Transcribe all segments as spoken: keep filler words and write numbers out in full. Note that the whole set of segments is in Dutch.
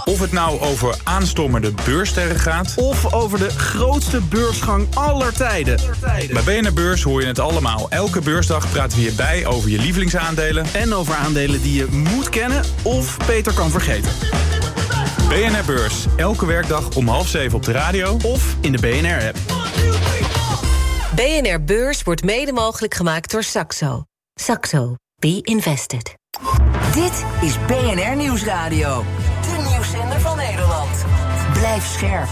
Of het nou over aanstormende beurssterren gaat, of over de grootste beursgang aller tijden. Bij B N R Beurs hoor je het allemaal. Elke beursdag praten we hierbij over je lievelingsaandelen En over aandelen die je moet kennen of beter kan vergeten. B N R Beurs, elke werkdag om half zeven op de radio Of in de B N R-app. B N R Beurs wordt mede mogelijk gemaakt door Saxo. Saxo. Be invested. Dit is B N R Nieuwsradio. De nieuwszender van Nederland. Blijf scherp.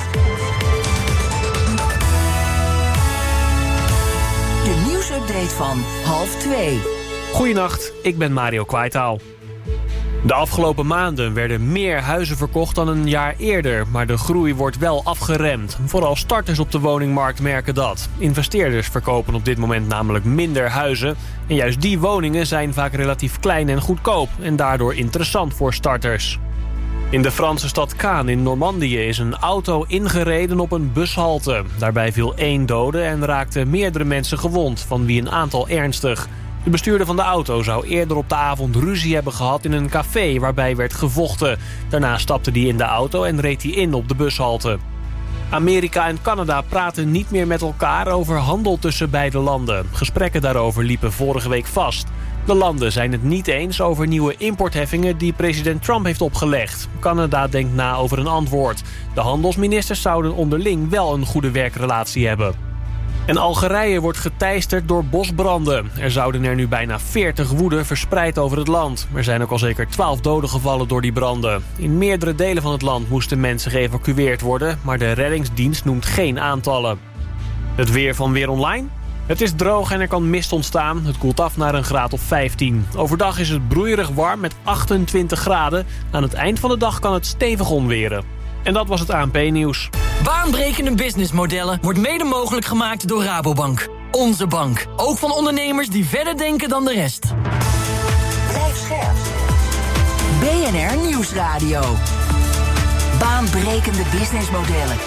De nieuwsupdate van half twee. Goedenacht, ik ben Mario Kwaitaal. De afgelopen maanden werden meer huizen verkocht dan een jaar eerder, maar de groei wordt wel afgeremd. Vooral starters op de woningmarkt merken dat. Investeerders verkopen op dit moment namelijk minder huizen. En juist die woningen zijn vaak relatief klein en goedkoop en daardoor interessant voor starters. In de Franse stad Caen in Normandië is een auto ingereden op een bushalte. Daarbij viel één dode en raakten meerdere mensen gewond, van wie een aantal ernstig. De bestuurder van de auto zou eerder op de avond ruzie hebben gehad in een café waarbij werd gevochten. Daarna stapte hij in de auto en reed hij in op de bushalte. Amerika en Canada praten niet meer met elkaar over handel tussen beide landen. Gesprekken daarover liepen vorige week vast. De landen zijn het niet eens over nieuwe importheffingen die president Trump heeft opgelegd. Canada denkt na over een antwoord. De handelsministers zouden onderling wel een goede werkrelatie hebben. En Algerije wordt geteisterd door bosbranden. Er zouden er nu bijna veertig woeden verspreid over het land. Er zijn ook al zeker twaalf doden gevallen door die branden. In meerdere delen van het land moesten mensen geëvacueerd worden, maar de reddingsdienst noemt geen aantallen. Het weer van Weer Online? Het is droog en er kan mist ontstaan. Het koelt af naar een graad of vijftien. Overdag is het broeierig warm met achtentwintig graden. Aan het eind van de dag kan het stevig onweren. En dat was het A N P-nieuws. Baanbrekende businessmodellen wordt mede mogelijk gemaakt door Rabobank. Onze bank. Ook van ondernemers die verder denken dan de rest. Blijf scherp. B N R Nieuwsradio. Baanbrekende businessmodellen.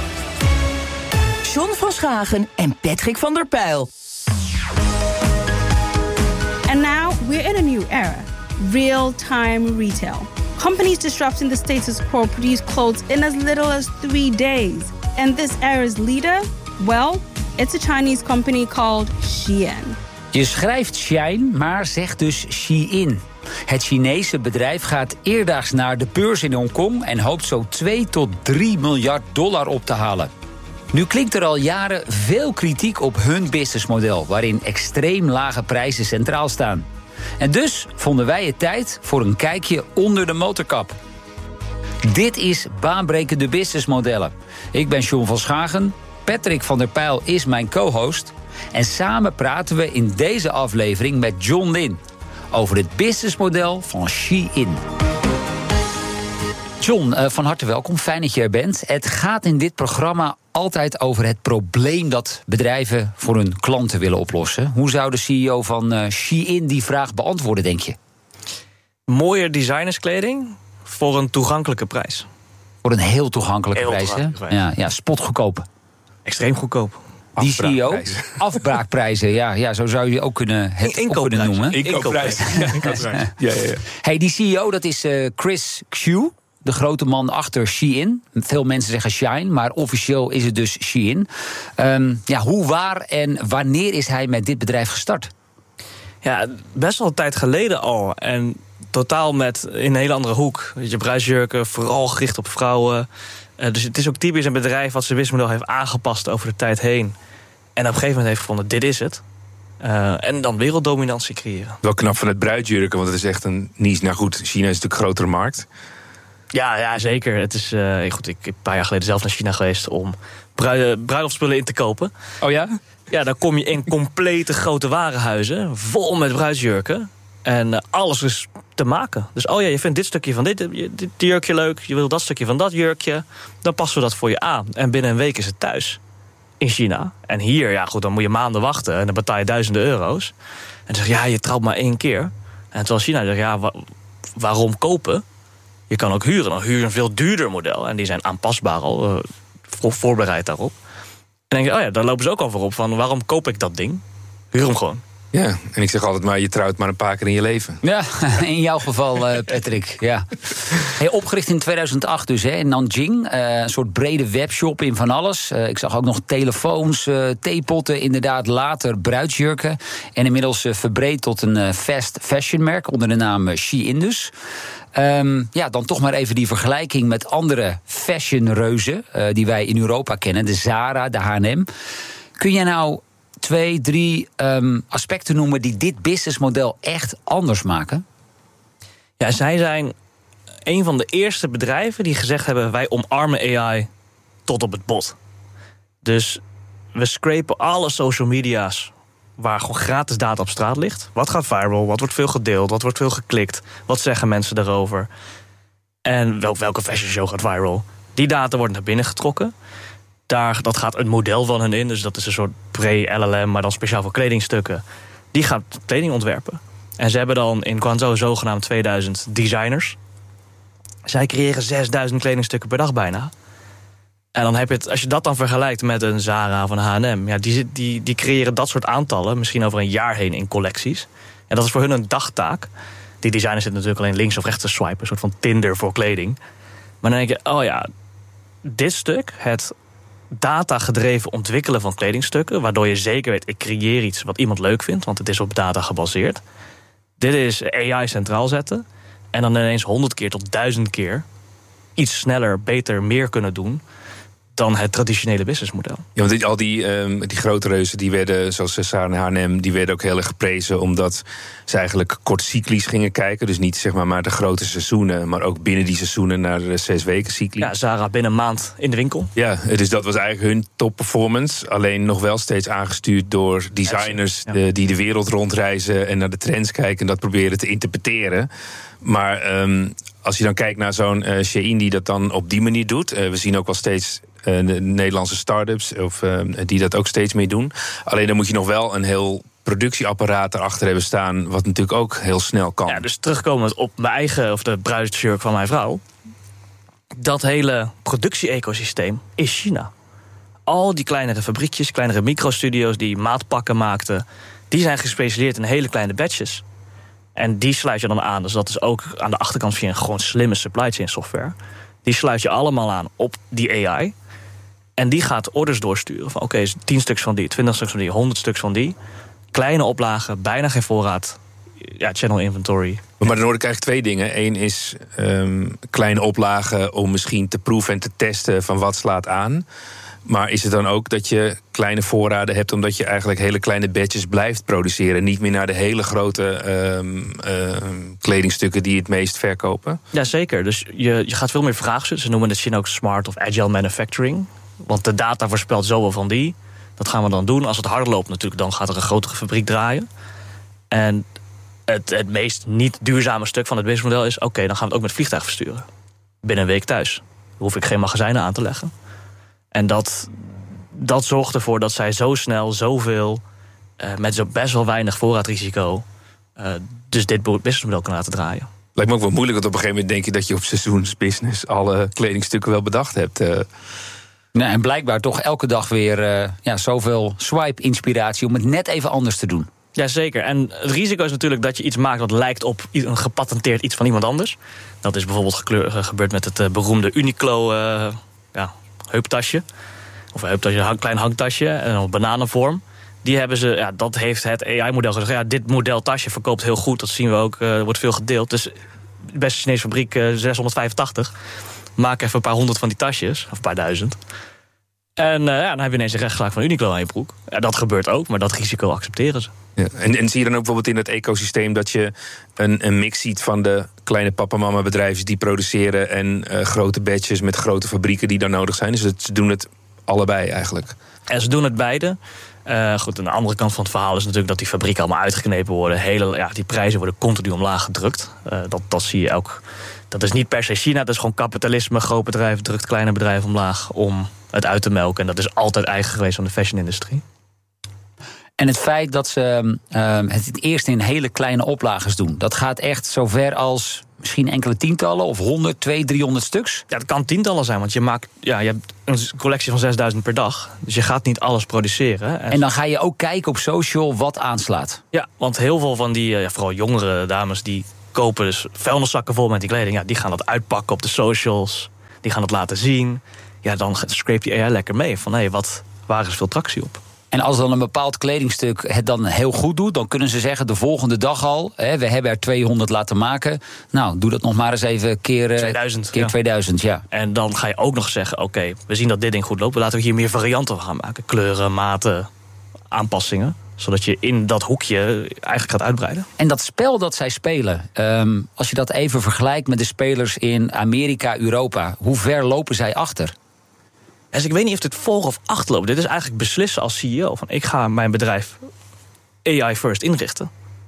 John van Schagen en Patrick van der Pijl. And now we're in a new era. Real-time retail. Companies disrupting the status quo produce clothes in as little as three days. And this era's leader? Well, it's a Chinese company called Shein. Je schrijft Shein, maar zegt dus Shein. Het Chinese bedrijf gaat eerdaags naar de beurs in Hongkong en hoopt zo twee tot drie miljard dollar op te halen. Nu klinkt er al jaren veel kritiek op hun businessmodel, waarin extreem lage prijzen centraal staan. En dus vonden wij het tijd voor een kijkje onder de motorkap. Dit is Baanbrekende businessmodellen. Ik ben John van Schagen, Patrick van der Pijl is mijn co-host. En samen praten we in deze aflevering met John Lin over het businessmodel van Shein. John, uh, van harte welkom. Fijn dat je er bent. Het gaat in dit programma altijd over het probleem dat bedrijven voor hun klanten willen oplossen. Hoe zou de C E O van uh, Shein die vraag beantwoorden, denk je? Mooie designerskleding voor een toegankelijke prijs. Voor een heel toegankelijke heel prijs, toegankelijke hè? prijs. Ja, ja, spotgoedkoop. Extreem goedkoop. Die C E O, afbraakprijzen, ja, ja, zo zou je ook kunnen, het ook kunnen noemen. Inkoopprijs. Ja, ja, ja. Hey, die C E O, dat is uh, Chris Xu, de grote man achter Shein. Veel mensen zeggen Shein, maar officieel is het dus Shein. Um, ja, hoe, waar en wanneer is hij met dit bedrijf gestart? Ja, best wel een tijd geleden al. En totaal met in een hele andere hoek. Weet je, bruidsjurken, vooral gericht op vrouwen. Uh, dus het is ook typisch een bedrijf wat zijn businessmodel heeft aangepast over de tijd heen. En op een gegeven moment heeft gevonden, dit is het. Uh, en dan werelddominantie creëren. Wel knap van het bruidsjurken, want het is echt een niche. Nou goed, China is natuurlijk een grotere markt. Ja, ja, zeker. Het is, uh, goed, ik ben een paar jaar geleden zelf naar China geweest om brui- bruiloftspullen in te kopen. Oh ja? Ja, dan kom je in complete grote warenhuizen, vol met bruidsjurken. En uh, alles is te maken. Dus oh ja, je vindt dit stukje van dit, dit jurkje leuk, je wil dat stukje van dat jurkje. Dan passen we dat voor je aan. En binnen een week is het thuis. In China. En hier, ja goed, dan moet je maanden wachten. En dan betaal je duizenden euro's. En dan zeg je, ja, je trouwt maar één keer. En terwijl China zegt, ja, wa- waarom kopen? Je kan ook huren. Dan huur je een veel duurder model. En die zijn aanpasbaar al, uh, voor, voorbereid daarop. En dan denk je, oh ja, daar lopen ze ook al voor op van, waarom koop ik dat ding? Huur hem gewoon. Ja, en ik zeg altijd maar, je trouwt maar een paar keer in je leven. Ja, in jouw geval, uh, Patrick. Ja. Hey, opgericht in tweeduizend acht dus, hè, in Nanjing. Uh, een soort brede webshop in van alles. Uh, ik zag ook nog telefoons, uh, theepotten, inderdaad later bruidsjurken. En inmiddels uh, verbreed tot een uh, fast fashion merk onder de naam uh, Shein dus. Um, ja, dan toch maar even die vergelijking met andere fashionreuzen uh, die wij in Europa kennen. De Zara, de H en M. Kun jij nou twee, drie um, aspecten noemen die dit businessmodel echt anders maken? Ja, zij zijn een van de eerste bedrijven die gezegd hebben: wij omarmen A I tot op het bot. Dus we scrapen alle social media's waar gewoon gratis data op straat ligt. Wat gaat viral? Wat wordt veel gedeeld? Wat wordt veel geklikt? Wat zeggen mensen daarover? En wel, welke fashion show gaat viral? Die data wordt naar binnen getrokken. Daar, dat gaat een model van hen in. Dus dat is een soort pre-L L M, maar dan speciaal voor kledingstukken. Die gaat kleding ontwerpen. En ze hebben dan in Guangzhou zogenaamd tweeduizend designers. Zij creëren zesduizend kledingstukken per dag bijna. En dan heb je het, als je dat dan vergelijkt met een Zara of een H en M... Ja, die, die, die creëren dat soort aantallen misschien over een jaar heen in collecties. En dat is voor hun een dagtaak. Die designers zitten natuurlijk alleen links of rechts te swipen. Een soort van Tinder voor kleding. Maar dan denk je, oh ja, dit stuk, het data-gedreven ontwikkelen van kledingstukken, waardoor je zeker weet, ik creëer iets wat iemand leuk vindt, want het is op data gebaseerd. Dit is A I centraal zetten en dan ineens honderd keer tot duizend keer iets sneller, beter, meer kunnen doen dan het traditionele businessmodel. Ja, want die, al die, um, die grote reuzen, die werden, zoals Zara en H en M, die werden ook heel erg geprezen omdat ze eigenlijk kortcyclisch gingen kijken. Dus niet zeg maar, maar de grote seizoenen, maar ook binnen die seizoenen naar de zes weken cycli. Ja, Zara binnen een maand in de winkel. Ja, dus dat was eigenlijk hun top performance. Alleen nog wel steeds aangestuurd door designers ja. de, die de wereld rondreizen en naar de trends kijken en dat proberen te interpreteren. Maar um, als je dan kijkt naar zo'n uh, Shein die dat dan op die manier doet, uh, we zien ook wel steeds Uh, de Nederlandse start-ups of, uh, die dat ook steeds meer doen. Alleen dan moet je nog wel een heel productieapparaat erachter hebben staan, wat natuurlijk ook heel snel kan. Ja, dus terugkomend op mijn eigen, of de bruidsjurk van mijn vrouw, dat hele productie-ecosysteem is China. Al die kleinere fabriekjes, kleinere microstudio's die maatpakken maakten, die zijn gespecialiseerd in hele kleine batches. En die sluit je dan aan. Dus dat is ook aan de achterkant via een gewoon slimme supply chain software. Die sluit je allemaal aan op die A I. En die gaat orders doorsturen. Van oké, okay, tien stuks van die, twintig stuks van die, honderd stuks van die. Kleine oplagen, bijna geen voorraad. Ja, channel inventory. Maar dan hoor ik eigenlijk twee dingen. Eén is um, kleine oplagen om misschien te proeven en te testen van wat slaat aan. Maar is het dan ook dat je kleine voorraden hebt omdat je eigenlijk hele kleine batches blijft produceren? Niet meer naar de hele grote um, um, kledingstukken die het meest verkopen? Jazeker. Dus je, je gaat veel meer vragen. Ze noemen het China ook smart of agile manufacturing. Want de data voorspelt zoveel van die. Dat gaan we dan doen. Als het harder loopt natuurlijk, dan gaat er een grotere fabriek draaien. En het, het meest niet duurzame stuk van het businessmodel is, oké, okay, dan gaan we het ook met vliegtuig versturen. Binnen een week thuis. Dan hoef ik geen magazijnen aan te leggen. En dat, dat zorgt ervoor dat zij zo snel, zoveel, uh, met zo best wel weinig voorraadrisico, uh, dus dit businessmodel kan laten draaien. Lijkt me ook wel moeilijk, want op een gegeven moment denk je dat je op seizoensbusiness alle kledingstukken wel bedacht hebt. Uh. Nou, en blijkbaar toch elke dag weer uh, ja, zoveel swipe-inspiratie om het net even anders te doen. Jazeker. En het risico is natuurlijk dat je iets maakt dat lijkt op een gepatenteerd iets van iemand anders. Dat is bijvoorbeeld gekleur, gebeurd met het uh, beroemde Uniqlo uh, ja, heuptasje. Of een heuptasje, een klein hangtasje en een bananenvorm. Die hebben ze, ja, dat heeft het A I-model gezegd. Ja, dit model tasje verkoopt heel goed. Dat zien we ook, uh, wordt veel gedeeld. Dus de beste Chinese fabriek, uh, zeshonderdvijfentachtig. Maak even een paar honderd van die tasjes. Of een paar duizend. En uh, ja, dan heb je ineens een rechtszaak van Uniqlo aan je broek. Ja, dat gebeurt ook, maar dat risico accepteren ze. Ja, en, en zie je dan ook bijvoorbeeld in het ecosysteem dat je een, een mix ziet van de kleine papa-mama bedrijven die produceren en uh, grote batches met grote fabrieken die dan nodig zijn. Dus het, ze doen het allebei eigenlijk. En ze doen het beide. Uh, goed, aan de andere kant van het verhaal is natuurlijk dat die fabrieken allemaal uitgeknepen worden. Hele, ja, die prijzen worden continu omlaag gedrukt. Uh, dat, dat zie je ook. Dat is niet per se China, dat is gewoon kapitalisme. Groot bedrijf drukt kleine bedrijven omlaag om het uit te melken. En dat is altijd eigen geweest van de fashion-industrie. En het feit dat ze uh, het eerst in hele kleine oplages doen, dat gaat echt zover als Misschien enkele tientallen of honderd, twee, driehonderd stuks? Ja, dat kan tientallen zijn, want je maakt, ja, je hebt een collectie van zesduizend per dag. Dus je gaat niet alles produceren. En dan ga je ook kijken op social wat aanslaat. Ja, want heel veel van die, ja, vooral jongere dames, die kopen dus vuilniszakken vol met die kleding. Ja, die gaan dat uitpakken op de socials. Die gaan dat laten zien. Ja, dan scrape die A I lekker mee. Van hé, hey, wat, waar is veel tractie op? En als dan een bepaald kledingstuk het dan heel goed doet, dan kunnen ze zeggen de volgende dag al, hè, we hebben er tweehonderd laten maken. Nou, doe dat nog maar eens even keer tweeduizend. Keer ja. tweeduizend, ja. En dan ga je ook nog zeggen, oké, okay, we zien dat dit ding goed loopt. Laten we hier meer varianten van gaan maken. Kleuren, maten, aanpassingen. Zodat je in dat hoekje eigenlijk gaat uitbreiden. En dat spel dat zij spelen, um, als je dat even vergelijkt met de spelers in Amerika, Europa, hoe ver lopen zij achter? Dus ik weet niet of dit voor of achterloopt. Dit is eigenlijk beslissen als C E O van ik ga mijn bedrijf A I first inrichten.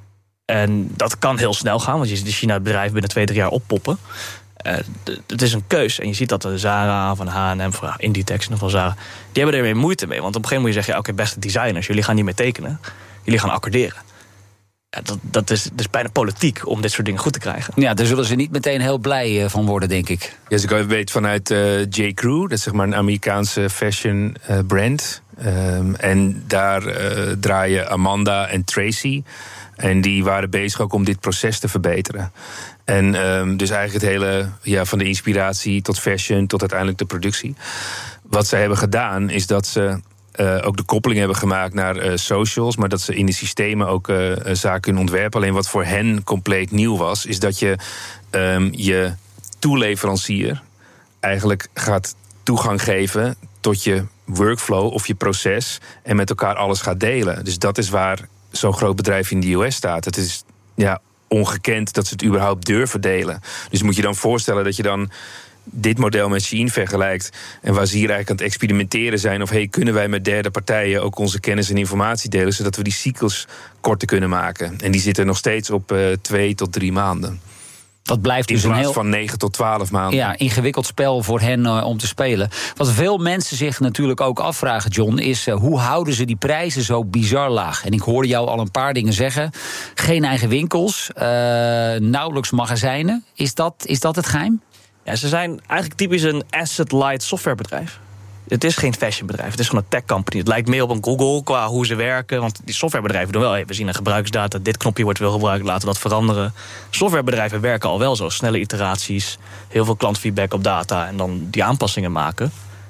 En dat kan heel snel gaan, want je ziet de China bedrijf binnen twee, drie jaar oppoppen. Uh, het is een keus. En je ziet dat de Zara, van H en M, van Inditex en van Zara, die hebben er weer moeite mee. Want op een gegeven moment moet je zeggen, ja, oké, okay, beste designers, jullie gaan niet meer tekenen. Jullie gaan accorderen. Ja, dat, dat, is, dat is bijna politiek om dit soort dingen goed te krijgen. Ja, daar zullen ze niet meteen heel blij uh, van worden, denk ik. Ja, dus ik weet vanuit uh, J. Crew, dat is zeg maar een Amerikaanse fashion uh, brand. Um, en daar uh, draaien Amanda en Tracy. En die waren bezig ook om dit proces te verbeteren. En um, dus eigenlijk het hele, ja, van de inspiratie tot fashion tot uiteindelijk de productie. Wat zij hebben gedaan is dat ze Uh, ook de koppeling hebben gemaakt naar uh, socials, maar dat ze in de systemen ook uh, zaken kunnen ontwerpen. Alleen wat voor hen compleet nieuw was, is dat je um, je toeleverancier eigenlijk gaat toegang geven tot je workflow of je proces en met elkaar alles gaat delen. Dus dat is waar zo'n groot bedrijf in de U S staat. Het is ja ongekend dat ze het überhaupt durven delen. Dus moet je dan voorstellen dat je dan dit model met Shein vergelijkt en waar ze hier eigenlijk aan het experimenteren zijn, of hey, kunnen wij met derde partijen ook onze kennis en informatie delen, zodat we die cyclus korter kunnen maken. En die zitten nog steeds op uh, twee tot drie maanden. Dat blijft dus in plaats een heel van negen tot twaalf maanden. Ja, ingewikkeld spel voor hen uh, om te spelen. Wat veel mensen zich natuurlijk ook afvragen, John, is uh, hoe houden ze die prijzen zo bizar laag? En ik hoorde jou al een paar dingen zeggen. Geen eigen winkels, uh, nauwelijks magazijnen. Is dat, is dat het geheim? Ja, ze zijn eigenlijk typisch een asset-light softwarebedrijf. Het is geen fashionbedrijf, het is gewoon een tech company. Het lijkt meer op een Google qua hoe ze werken. Want die softwarebedrijven doen wel, hey, we zien een gebruiksdata, dit knopje wordt wel gebruikt, laten we dat veranderen. Softwarebedrijven werken al wel zo, snelle iteraties, heel veel klantfeedback op data en dan die aanpassingen maken.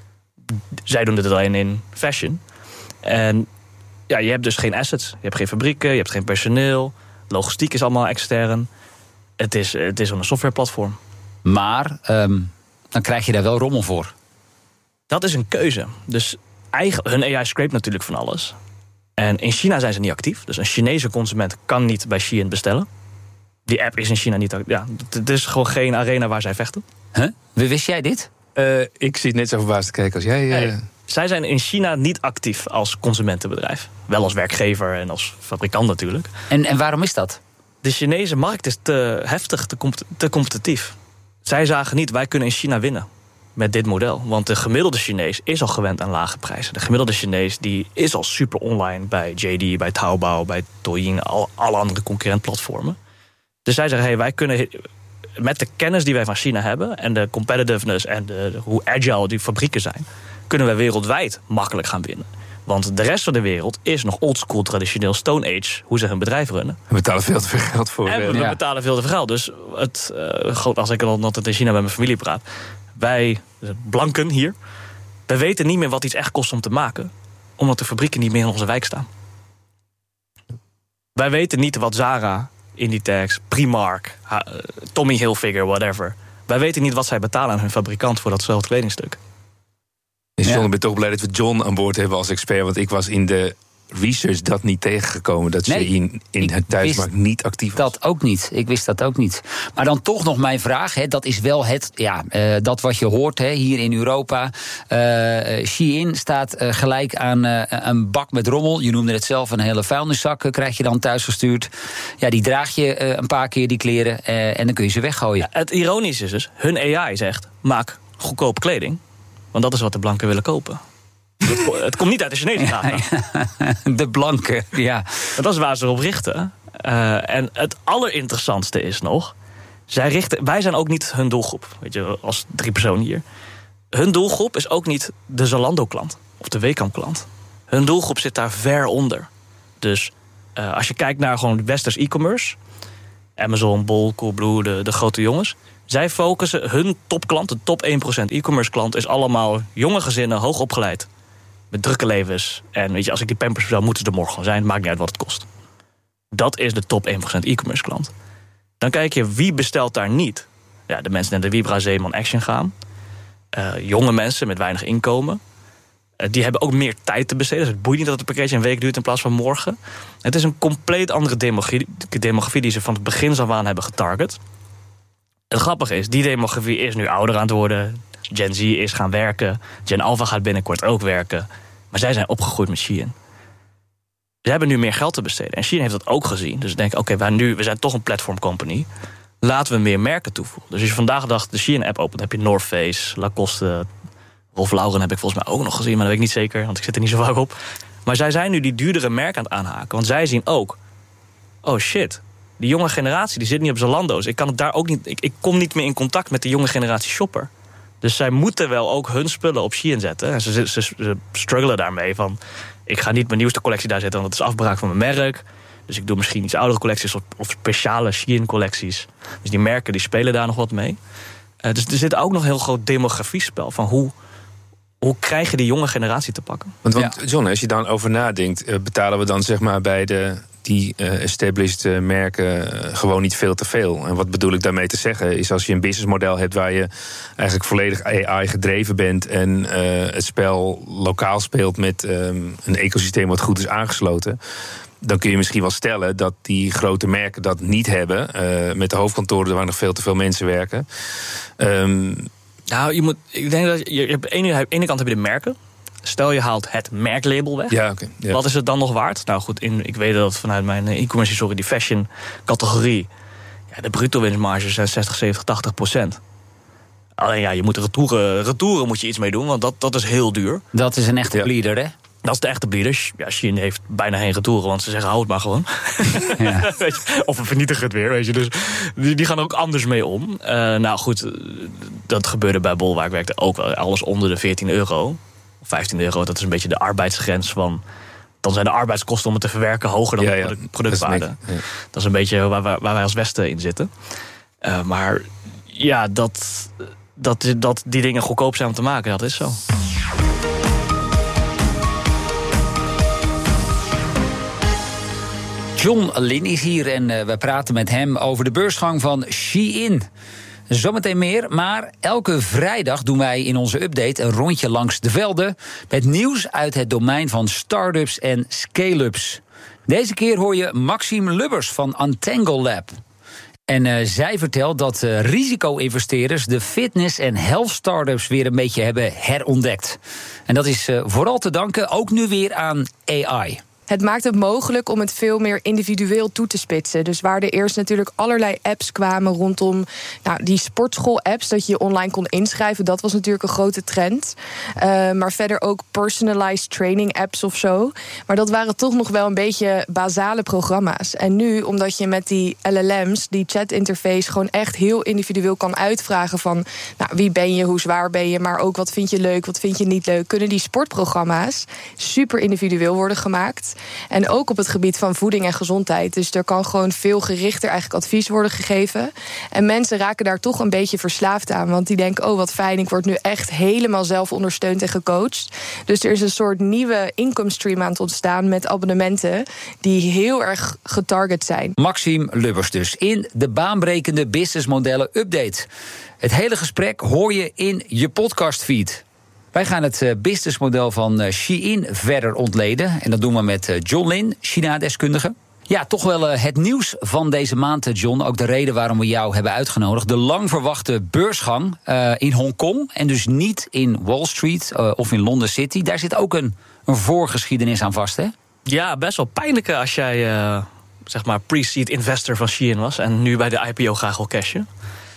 Zij doen dit alleen in fashion. En ja, je hebt dus geen assets, je hebt geen fabrieken, je hebt geen personeel, logistiek is allemaal extern. Het is, het is een softwareplatform. Maar um, dan krijg je daar wel rommel voor. Dat is een keuze. Dus eigen, hun A I scrape natuurlijk van alles. En in China zijn ze niet actief. Dus een Chinese consument kan niet bij Shein bestellen. Die app is in China niet actief. Ja, het is gewoon geen arena waar zij vechten. Huh? Wist jij dit? Uh, ik zit net zo verbaasd te kijken als jij. Uh... Nee, zij zijn in China niet actief als consumentenbedrijf. Wel als werkgever en als fabrikant natuurlijk. En, en waarom is dat? De Chinese markt is te heftig, te, comp- te competitief. Zij zagen niet, wij kunnen in China winnen met dit model. Want de gemiddelde Chinees is al gewend aan lage prijzen. De gemiddelde Chinees die is al super online bij J D, bij Taobao, bij Douyin, al, alle andere concurrentplatformen. Dus zij zeggen, hey, wij kunnen met de kennis die wij van China hebben en de competitiveness en de, de, hoe agile die fabrieken zijn, kunnen wij wereldwijd makkelijk gaan winnen. Want de rest van de wereld is nog oldschool, traditioneel Stone Age, hoe ze hun bedrijf runnen. We betalen veel te veel geld voor. En we ja. betalen veel te veel geld. Dus het, uh, als ik altijd in China met mijn familie praat, wij, blanken hier, wij weten niet meer wat iets echt kost om te maken, omdat de fabrieken niet meer in onze wijk staan. Wij weten niet wat Zara, Inditex, Primark, Tommy Hilfiger, whatever. Wij weten niet wat zij betalen aan hun fabrikant voor datzelfde kledingstuk. Dus John, ik ben toch blij dat we John aan boord hebben als expert. Want ik was in de research dat niet tegengekomen. Dat nee, ze in, in het thuismarkt niet actief was. Dat ook niet. Ik wist dat ook niet. Maar dan toch nog mijn vraag. Hè, dat is wel het, ja, uh, dat wat je hoort hè, hier in Europa. Uh, Shein staat uh, gelijk aan uh, een bak met rommel. Je noemde het zelf, een hele vuilniszak uh, krijg je dan thuis gestuurd. Ja, die draag je uh, een paar keer, die kleren. Uh, en dan kun je ze weggooien. Ja, het ironische is dus, hun A I zegt, maak goedkope kleding. Want dat is wat de blanken willen kopen. Het, het komt niet uit de Chinese data. De blanken, ja. Dat is waar ze op richten. Uh, en het allerinteressantste is nog, Zij richten, wij zijn ook niet hun doelgroep, weet je, als drie personen hier. Hun doelgroep is ook niet de Zalando-klant of de Weekamp-klant. Hun doelgroep zit daar ver onder. Dus uh, als je kijkt naar gewoon westers e-commerce, Amazon, Bol, Coolblue, de, de grote jongens, zij focussen, hun topklant, de top één procent e-commerce klant, is allemaal jonge gezinnen, hoog opgeleid, met drukke levens. En weet je, als ik die Pampers zou, moeten ze er morgen gewoon zijn. Het maakt niet uit wat het kost. Dat is de top één procent e-commerce klant. Dan kijk je, wie bestelt daar niet? Ja, de mensen die naar de Vibra, Zeeman, Action gaan. Uh, jonge mensen met weinig inkomen. Uh, die hebben ook meer tijd te besteden. Dus het boeit niet dat het pakketje een week duurt in plaats van morgen. Het is een compleet andere demografie, demografie die ze van het begin af aan hebben getarget. Het grappige is, die demografie is nu ouder aan het worden. Gen Z is gaan werken. Gen Alpha gaat binnenkort ook werken. Maar zij zijn opgegroeid met Shein. Ze hebben nu meer geld te besteden. En Shein heeft dat ook gezien. Dus ze denken, oké, okay, we, we zijn toch een platform company. Laten we meer merken toevoegen. Dus als je vandaag de dag de Shein-app opent, heb je North Face, Lacoste, Rolf Lauren heb ik volgens mij ook nog gezien, maar dat weet ik niet zeker, want ik zit er niet zo vaak op. Maar zij zijn nu die duurdere merken aan het aanhaken. Want zij zien ook, oh shit, die jonge generatie die zit niet op Zalando's. Ik kan het daar ook niet. Ik, ik kom niet meer in contact met de jonge generatie shopper. Dus zij moeten wel ook hun spullen op Shein zetten. En ze, ze, ze, ze struggelen daarmee van, ik ga niet mijn nieuwste collectie daar zetten, want het is afbraak van mijn merk. Dus ik doe misschien iets oudere collecties of, of speciale Shein-collecties. Dus die merken die spelen daar nog wat mee. Uh, dus er zit ook nog een heel groot demografiespel van hoe, hoe krijg je die jonge generatie te pakken. Want, want John, als je dan over nadenkt, uh, betalen we dan zeg maar bij de die uh, established uh, merken uh, gewoon niet veel te veel. En wat bedoel ik daarmee te zeggen is, als je een businessmodel hebt waar je eigenlijk volledig A I gedreven bent en uh, het spel lokaal speelt met um, een ecosysteem wat goed is aangesloten, dan kun je misschien wel stellen dat die grote merken dat niet hebben. Uh, met de hoofdkantoren waar nog veel te veel mensen werken. Um, nou, je moet, ik denk dat je, je hebt aan de ene kant heb je de merken. Stel je haalt het merklabel weg. Ja, okay, ja. Wat is het dan nog waard? Nou goed, in, ik weet dat vanuit mijn e-commerce historie, die fashion categorie, ja, de bruto winstmarges zijn zestig, zeventig, tachtig procent. Alleen ja, je moet retouren, retouren moet je iets mee doen, want dat, dat is heel duur. Dat is een echte ja. bleeder, hè? Dat is de echte bleeder. Ja, Shein heeft bijna geen retouren, want ze zeggen, hou het maar gewoon. Ja. Of we vernietigen het weer, weet je. Dus die, die gaan er ook anders mee om. Uh, nou goed, dat gebeurde bij Bol, waar ik werkte ook wel. Alles onder de veertien euro. vijftien euro, dat is een beetje de arbeidsgrens van. Dan zijn de arbeidskosten om het te verwerken hoger dan ja, ja, de productwaarde. Dat is, ja. dat is een beetje waar, waar, waar wij als Westen in zitten. Uh, maar ja, dat, dat, dat die dingen goedkoop zijn om te maken, dat is zo. John Lin is hier en uh, we praten met hem over de beursgang van Shein. Zometeen meer, maar elke vrijdag doen wij in onze update een rondje langs de velden met nieuws uit het domein van start-ups en scale-ups. Deze keer hoor je Maxime Lubbers van Untangle Lab. En uh, zij vertelt dat uh, risico-investeerders de fitness- en health-startups weer een beetje hebben herontdekt. En dat is uh, vooral te danken ook nu weer aan A I. Het maakt het mogelijk om het veel meer individueel toe te spitsen. Dus waar er eerst natuurlijk allerlei apps kwamen rondom nou, die sportschool-apps, dat je je online kon inschrijven, dat was natuurlijk een grote trend. Uh, maar verder ook personalized training apps of zo. Maar dat waren toch nog wel een beetje basale programma's. En nu, omdat je met die L L M's, die chat-interface, gewoon echt heel individueel kan uitvragen van nou, wie ben je, hoe zwaar ben je, maar ook wat vind je leuk, wat vind je niet leuk, kunnen die sportprogramma's super individueel worden gemaakt. En ook op het gebied van voeding en gezondheid. Dus er kan gewoon veel gerichter eigenlijk advies worden gegeven. En mensen raken daar toch een beetje verslaafd aan. Want die denken, oh wat fijn, ik word nu echt helemaal zelf ondersteund en gecoacht. Dus er is een soort nieuwe income stream aan het ontstaan met abonnementen die heel erg getarget zijn. Maxime Lubbers dus in de baanbrekende businessmodellen update. Het hele gesprek hoor je in je podcastfeed. Wij gaan het businessmodel van Shein verder ontleden. En dat doen we met John Lin, China-deskundige. Ja, toch wel het nieuws van deze maand, John. Ook de reden waarom we jou hebben uitgenodigd. De lang verwachte beursgang uh, in Hongkong. En dus niet in Wall Street uh, of in London City. Daar zit ook een, een voorgeschiedenis aan vast, hè? Ja, best wel pijnlijk als jij uh, zeg maar pre-seed investor van Shein was. En nu bij de I P O graag wil cashen.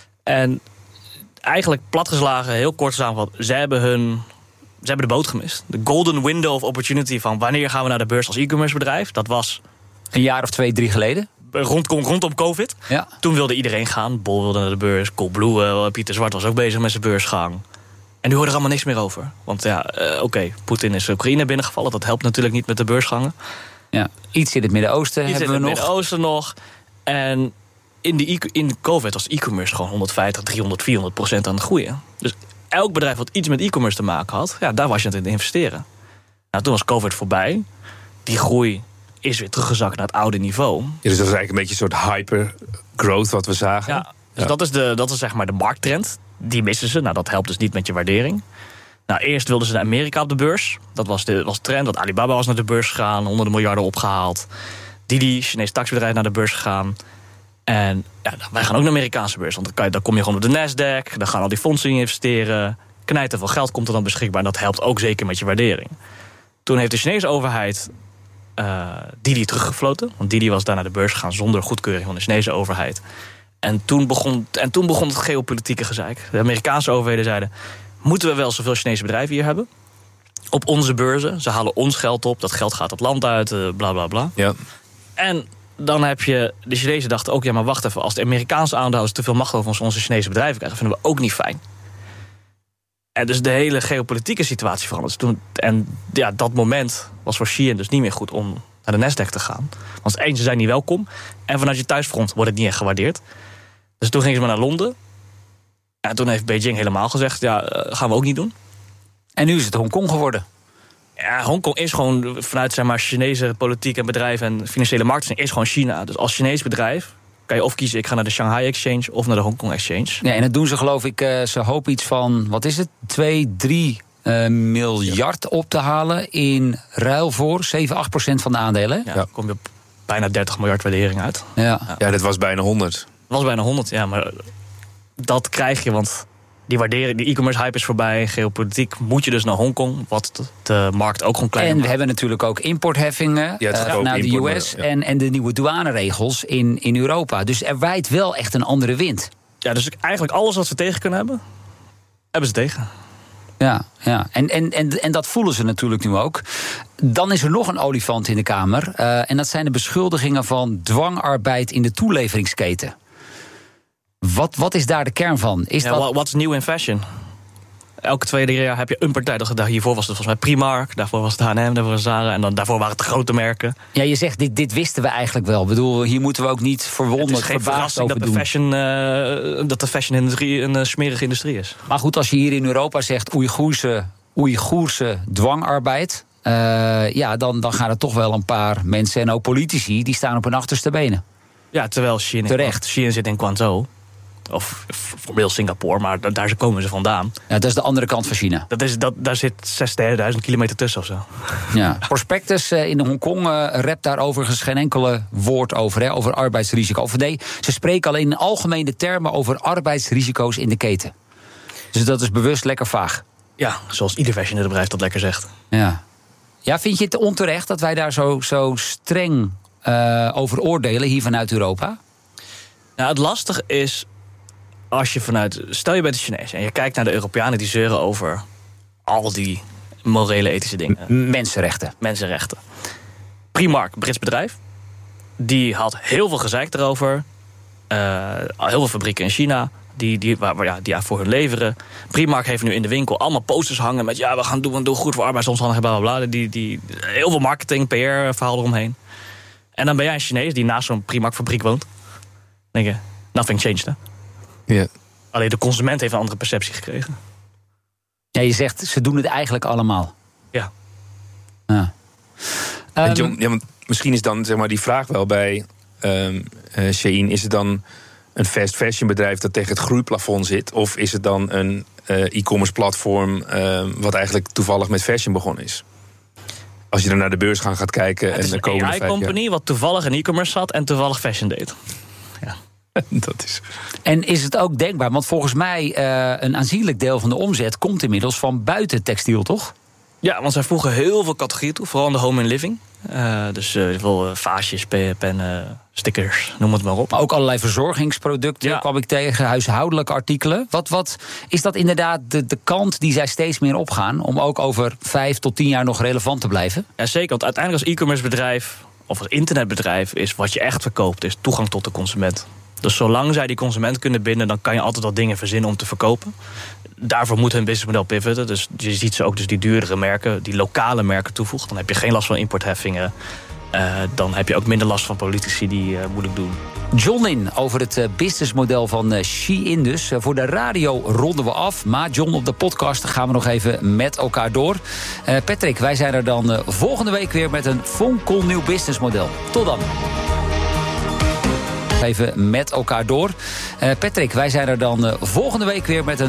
En eigenlijk platgeslagen, heel kort samengevat, ze hebben hun, ze hebben de boot gemist. De golden window of opportunity van wanneer gaan we naar de beurs als e-commerce bedrijf, dat was een jaar of twee, drie geleden. rondom, rondom COVID. Ja. Toen wilde iedereen gaan. Bol wilde naar de beurs. Coolblue, uh, Pieter Zwart was ook bezig met zijn beursgang. En nu hoorde er allemaal niks meer over. Want ja, uh, oké, okay, Poetin is Oekraïne binnengevallen. Dat helpt natuurlijk niet met de beursgangen. Ja, iets in het Midden-Oosten iets hebben we nog. Iets in het Midden-Oosten nog. En in de, e- in de COVID was e-commerce gewoon honderdvijftig, driehonderd, vierhonderd procent aan het groeien. Dus elk bedrijf wat iets met e-commerce te maken had, ja, daar was je aan het investeren. Nou, toen was COVID voorbij. Die groei is weer teruggezakt naar het oude niveau. Ja, dus dat is eigenlijk een beetje een soort hyper-growth wat we zagen. Ja, dus ja. Dat, is de, dat is zeg maar de markttrend. Die missen ze. Nou, dat helpt dus niet met je waardering. Nou, eerst wilden ze naar Amerika op de beurs. Dat was de, was de trend. Dat Alibaba was naar de beurs gegaan. Honderden miljarden opgehaald. Didi, Chinees taxibedrijf, naar de beurs gegaan. En ja, wij gaan ook naar de Amerikaanse beurs. Want dan, kan je, dan kom je gewoon op de Nasdaq. Dan gaan al die fondsen in investeren. Knijt veel geld komt er dan beschikbaar. En dat helpt ook zeker met je waardering. Toen heeft de Chinese overheid uh, Didi teruggefloten. Want Didi was daar naar de beurs gegaan zonder goedkeuring van de Chinese overheid. En toen begon, en toen begon het geopolitieke gezeik. De Amerikaanse overheden zeiden, moeten we wel zoveel Chinese bedrijven hier hebben? Op onze beurzen. Ze halen ons geld op. Dat geld gaat het land uit. Uh, bla bla bla. Ja. En dan heb je, de Chinezen dachten ook, ja maar wacht even, als de Amerikaanse aandeelhouders te veel macht over onze Chinese bedrijven krijgen, vinden we ook niet fijn. En dus de hele geopolitieke situatie veranderde. Toen, en ja, dat moment was voor Xi'an dus niet meer goed om naar de Nasdaq te gaan. Want één, ze zijn niet welkom. En vanuit je thuisfront wordt het niet echt gewaardeerd. Dus toen gingen ze maar naar Londen. En toen heeft Beijing helemaal gezegd, ja, gaan we ook niet doen. En nu is het Hongkong geworden. Ja, Hongkong is gewoon vanuit zeg maar, Chinese politiek en bedrijven en financiële markten is gewoon China. Dus als Chinees bedrijf kan je of kiezen, ik ga naar de Shanghai Exchange of naar de Hongkong Exchange. Ja, en dat doen ze geloof ik, uh, ze hopen iets van, wat is het, twee, drie uh, miljard op te halen in ruil voor zeven, acht procent van de aandelen. Ja, dan kom je op bijna dertig miljard waardering uit. Ja, ja. ja dat was bijna honderd. Dat was bijna honderd, ja, maar dat krijg je, want die waardering, die e-commerce hype is voorbij. Geopolitiek moet je dus naar Hongkong, wat de markt ook gewoon klein En maakt. we hebben natuurlijk ook importheffingen ja, uh, naar de U S ja. en, en de nieuwe douaneregels in, in Europa. Dus er waait wel echt een andere wind. Ja, dus eigenlijk alles wat ze tegen kunnen hebben, hebben ze tegen. Ja, ja. En, en, en, en dat voelen ze natuurlijk nu ook. Dan is er nog een olifant in de Kamer. Uh, en dat zijn de beschuldigingen van dwangarbeid in de toeleveringsketen. Wat, wat is daar de kern van? Is ja, dat... What's new in fashion? Elke tweede jaar heb je een partij. Hiervoor was het volgens mij Primark, daarvoor was het H en M, daarvoor was het Zara, en dan daarvoor waren het de grote merken. Ja, je zegt, dit, dit wisten we eigenlijk wel. Ik bedoel, hier moeten we ook niet verwonderd, verbaasd over dat doen. De fashion, uh, dat de fashion-industrie een uh, smerige industrie is. Maar goed, als je hier in Europa zegt Oeigoerse, Oeigoerse dwangarbeid, Uh, ja, dan, dan gaan er toch wel een paar mensen en ook politici die staan op hun achterste benen. Ja, terwijl Xi'an, Terecht. Xi'an zit in Guangzou. Of formeel Singapore, maar da- daar komen ze vandaan. Ja, dat is de andere kant van China. Dat is, dat, daar zit zestigduizend kilometer tussen of zo. Ja. Prospectus uh, in Hongkong uh, rept daar overigens geen enkele woord over, hè, over arbeidsrisico. Of nee, ze spreken alleen in algemene termen over arbeidsrisico's in de keten. Dus dat is bewust lekker vaag. Ja, zoals ieder fashionbedrijf dat lekker zegt. Ja. Ja, vind je het onterecht dat wij daar zo, zo streng uh, over oordelen hier vanuit Europa? Nou, het lastige is, als je vanuit, stel je bent een Chinees en je kijkt naar de Europeanen die zeuren over al die morele, ethische dingen. M- mensenrechten. Mensenrechten. Primark, Brits bedrijf, die had heel veel gezeik erover. Uh, heel veel fabrieken in China die, die, waar, waar, ja, die voor hun leveren. Primark heeft nu in de winkel allemaal posters hangen met ja, we gaan doen, doen goed voor arbeidsomstandigheden, bla bla bla. Die, die, heel veel marketing, P R-verhaal eromheen. En dan ben jij een Chinees die naast zo'n Primark-fabriek woont. Dan denk je, nothing changed, hè? Ja. Alleen de consument heeft een andere perceptie gekregen. Ja, je zegt, ze doen het eigenlijk allemaal. Ja. Ja. En John, ja, want misschien is dan zeg maar die vraag wel bij um, uh, Shein, is het dan een fast fashion bedrijf dat tegen het groeiplafond zit? Of is het dan een uh, e-commerce platform uh, wat eigenlijk toevallig met fashion begonnen is? Als je er naar de beurs gaan gaat kijken. Het is en de een A I-company wat toevallig in e-commerce zat en toevallig fashion deed. Ja. Dat is... En is het ook denkbaar, want volgens mij uh, een aanzienlijk deel van de omzet komt inmiddels van buiten textiel, toch? Ja, want zij voegen heel veel categorieën toe, vooral in de home and living. Uh, dus uh, veel uh, vaasjes, pennen, stickers, noem het maar op. Maar ook allerlei verzorgingsproducten, ja. kwam ik tegen, huishoudelijke artikelen. Wat, wat is dat inderdaad de, de kant die zij steeds meer opgaan om ook over vijf tot tien jaar nog relevant te blijven? Ja, zeker, want uiteindelijk als e-commerce bedrijf of als internetbedrijf is wat je echt verkoopt, is toegang tot de consument. Dus zolang zij die consument kunnen binden, dan kan je altijd wel dingen verzinnen om te verkopen. Daarvoor moet hun businessmodel pivoten. Dus je ziet ze ook dus die duurdere merken, die lokale merken toevoegen. Dan heb je geen last van importheffingen. Uh, dan heb je ook minder last van politici die uh, moeilijk doen. John in over het uh, businessmodel van uh, Shein dus. Uh, voor de radio ronden we af. Maar John, op de podcast gaan we nog even met elkaar door. Uh, Patrick, wij zijn er dan uh, volgende week weer met een fonkelnieuw businessmodel. Tot dan. Even met elkaar door. Uh, Patrick, wij zijn er dan uh, volgende week weer met een